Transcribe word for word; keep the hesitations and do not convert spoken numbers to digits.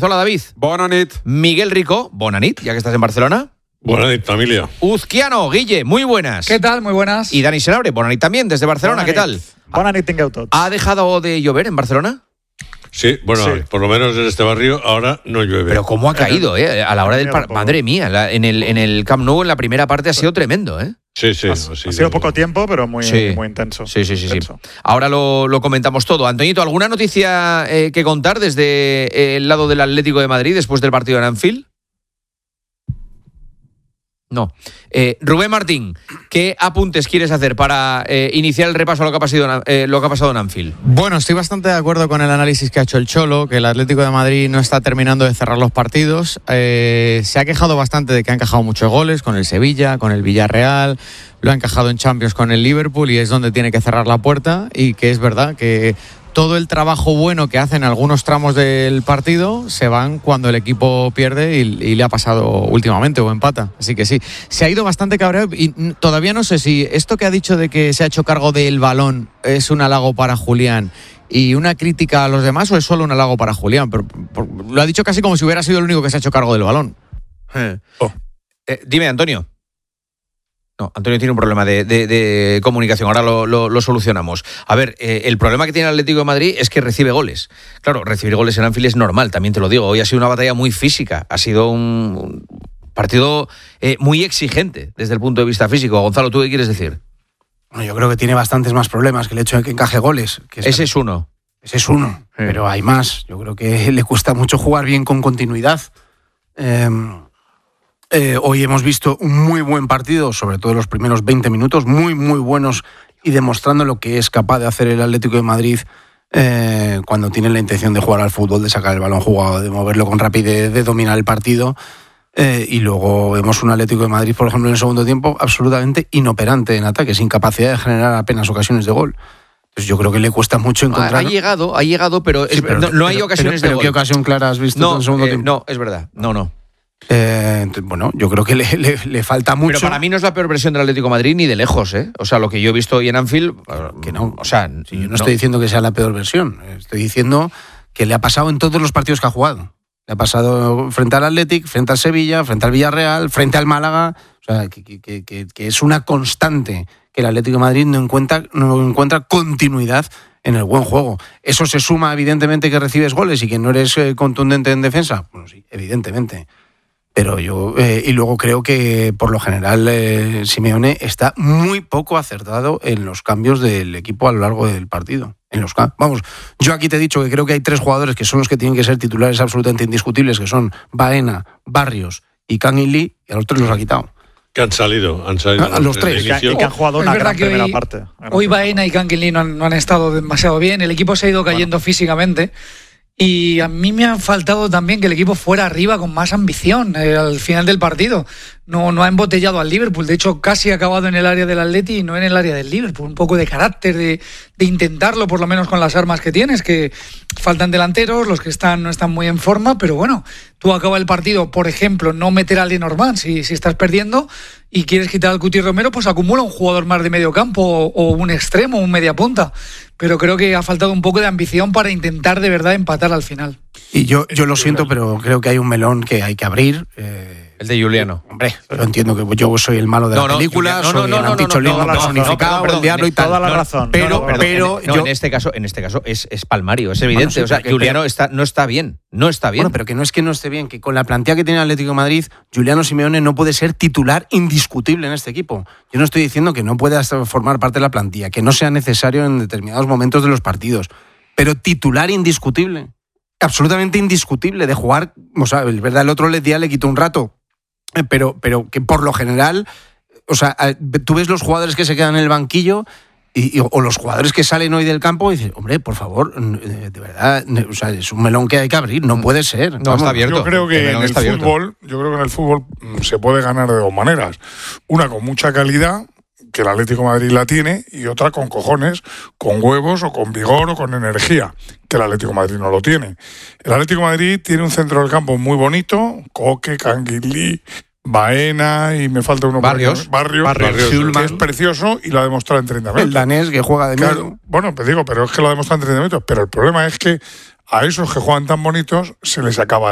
Sánchez. Hola, David. Bona nit. Miguel Rico. Bona nit, ya que estás en Barcelona. Buenas noches, familia. Uzquiano, Guille, muy buenas. ¿Qué tal? Muy buenas. Y Dani Senabre, bona nit también, desde Barcelona. ¿Qué tal? Bona nit, tingueu tots. ¿Ha dejado de llover en Barcelona? Sí, bueno, Sí. por lo menos en este barrio ahora no llueve. Pero cómo ha caído, ¿eh? A la hora del... Par... Madre mía, la, en, el, en el Camp Nou, en la primera parte, ha sido tremendo, ¿eh? Sí, sí. Ha, sí, ha sido sí. poco tiempo, pero muy, Sí. muy intenso. Sí, sí, sí, sí. intenso. Ahora lo, lo comentamos todo. Antoñito, ¿alguna noticia eh, que contar desde eh, el lado del Atlético de Madrid después del partido en Anfield? No. Eh, Rubén Martín, ¿qué apuntes quieres hacer para eh, iniciar el repaso a lo que ha pasado, eh, lo que ha pasado en Anfield? Bueno, estoy bastante de acuerdo con el análisis que ha hecho el Cholo, que el Atlético de Madrid no está terminando de cerrar los partidos. Eh, se ha quejado bastante de que ha encajado muchos goles con el Sevilla, con el Villarreal, lo ha encajado en Champions con el Liverpool y es donde tiene que cerrar la puerta, y que es verdad que todo el trabajo bueno que hacen algunos tramos del partido se van cuando el equipo pierde y, y le ha pasado últimamente o empata. Así que sí, se ha ido bastante cabreado y todavía no sé si esto que ha dicho de que se ha hecho cargo del balón es un halago para Julián y una crítica a los demás o es solo un halago para Julián. Pero, por, lo ha dicho casi como si hubiera sido el único que se ha hecho cargo del balón. Eh. Oh. Eh, dime, Antonio. No, Antonio tiene un problema de, de, de comunicación, ahora lo, lo, lo solucionamos. A ver, eh, el problema que tiene el Atlético de Madrid es que recibe goles. Claro, recibir goles en Anfield es normal, también te lo digo. Hoy ha sido una batalla muy física, ha sido un, un partido eh, muy exigente desde el punto de vista físico. Gonzalo, ¿tú qué quieres decir? Bueno, yo creo que tiene bastantes más problemas que el hecho de que encaje goles. Que es Ese es uno. Ese es uno, sí. Pero hay más. Yo creo que le cuesta mucho jugar bien con continuidad. Eh, Eh, hoy hemos visto un muy buen partido, sobre todo los primeros veinte minutos, muy, muy buenos y demostrando lo que es capaz de hacer el Atlético de Madrid eh, cuando tiene la intención de jugar al fútbol, de sacar el balón jugado, de moverlo con rapidez, de dominar el partido. Eh, y luego vemos un Atlético de Madrid, por ejemplo, en el segundo tiempo, absolutamente inoperante en ataque, sin capacidad de generar apenas ocasiones de gol. Pues yo creo que le cuesta mucho encontrar. Ha llegado, ha llegado, pero, es, sí, pero no, no hay pero, ocasiones pero, de pero gol. ¿Qué ocasión clara has visto no, en el segundo eh, tiempo? No, es verdad, no, no. Eh, bueno, yo creo que le, le, le falta mucho. Pero para mí no es la peor versión del Atlético de Madrid ni de lejos, ¿eh? O sea, lo que yo he visto hoy en Anfield, que no. O sea, sí, yo no, no estoy diciendo que sea la peor versión. Estoy diciendo que le ha pasado en todos los partidos que ha jugado. Le ha pasado frente al Athletic, frente al Sevilla, frente al Villarreal, frente al Málaga. O sea, que, que, que, que es una constante que el Atlético de Madrid no encuentra, no encuentra continuidad en el buen juego. Eso se suma, evidentemente, que recibes goles y que no eres eh, contundente en defensa. Bueno, sí, evidentemente. Pero yo, eh, y luego creo que por lo general eh, Simeone está muy poco acertado en los cambios del equipo a lo largo del partido. En los Vamos, yo aquí te he dicho que creo que hay tres jugadores que son los que tienen que ser titulares absolutamente indiscutibles, que son Baena, Barrios y Kang-in Lee, y a los tres los ha quitado. Que han salido, han salido a, a los tres. Y que, y que han jugado una gran primera hoy, parte. Hoy Baena y Kang-in Lee no han, no han estado demasiado bien, el equipo se ha ido cayendo bueno. físicamente. Y a mí me ha faltado también que el equipo fuera arriba con más ambición eh, al final del partido. No, no ha embotellado al Liverpool. De hecho, casi ha acabado en el área del Atleti y no en el área del Liverpool. Un poco de carácter, de, de intentarlo, por lo menos con las armas que tienes, que faltan delanteros, los que están no están muy en forma, pero bueno, tú acabas el partido, por ejemplo, no meter a Lenormand si, si estás perdiendo y quieres quitar al Cuti Romero, pues acumula un jugador más de medio campo o, o un extremo, un media punta. Pero creo que ha faltado un poco de ambición para intentar de verdad empatar al final. Y yo, yo lo siento, pero creo que hay un melón que hay que abrir. Eh, el de Juliano. Hombre, yo entiendo que yo soy el malo de no, la no, película, no, no, soy no, el no, anticholino no, no, no, personificado, no, perdón, el diablo y tal. Toda la razón. Pero, no, no, perdón, pero en, no, yo... en este caso, en este caso es, es palmario, es evidente. Bueno, sí, o sea, que, Juliano pero, está, no está bien, no está bien. Bueno, pero que no es que no esté bien, que con la plantilla que tiene el Atlético de Madrid, Juliano Simeone no puede ser titular indiscutible en este equipo. Yo no estoy diciendo que no pueda formar parte de la plantilla, que no sea necesario en determinados momentos de los partidos, pero titular indiscutible, absolutamente indiscutible de jugar. O sea, es verdad, el otro día le quitó un rato, pero, pero que por lo general, o sea, tú ves los jugadores que se quedan en el banquillo y, y, o los jugadores que salen hoy del campo y dices, hombre, por favor, de verdad, o sea, es un melón que hay que abrir, no puede ser. No, vamos, está abierto. Yo creo que en el fútbol, yo creo que en el fútbol se puede ganar de dos maneras. Una con mucha calidad, que el Atlético de Madrid la tiene, y otra con cojones, con huevos o con vigor o con energía, que el Atlético de Madrid no lo tiene. El Atlético de Madrid tiene un centro del campo muy bonito, Coque, Kang-in Lee, Baena y me falta uno. Barrios. Barrios, Barrios, Barrios que es precioso y lo ha demostrado en treinta metros. El danés que juega de claro, medio. Bueno, pues digo, pero es que lo ha demostrado en treinta metros, pero el problema es que a esos que juegan tan bonitos se les acaba